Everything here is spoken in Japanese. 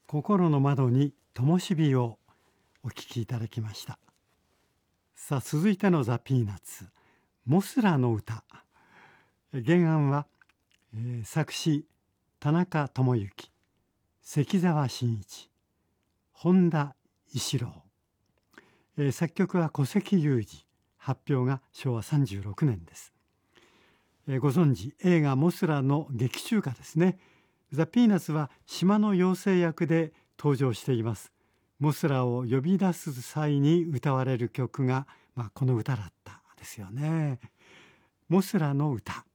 心の窓に灯火をお聞きいただきました。さあ続いてのザ・ピーナッツ、モスラの歌。原案は、作詞田中智之、関澤真一、本田一郎、作曲は古関裕二、発表が昭和36年です。ご存知映画モスラの劇中歌ですね。ザ・ピーナッツは島の妖精役で登場しています。モスラを呼び出す際に歌われる曲が、この歌だったですよね。モスラの歌。